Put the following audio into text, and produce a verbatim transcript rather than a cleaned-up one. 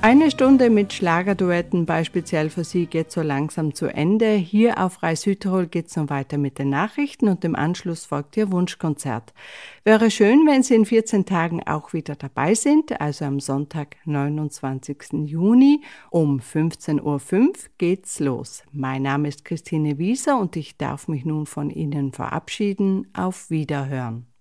Eine Stunde mit Schlagerduetten bei Speziell für Sie geht so langsam zu Ende. Hier auf Rai Südtirol geht es noch weiter mit den Nachrichten und im Anschluss folgt Ihr Wunschkonzert. Wäre schön, wenn Sie in vierzehn Tagen auch wieder dabei sind, also am Sonntag, neunundzwanzigsten Juni um fünfzehn Uhr fünf geht's los. Mein Name ist Christine Wieser und ich darf mich nun von Ihnen verabschieden. Auf Wiederhören.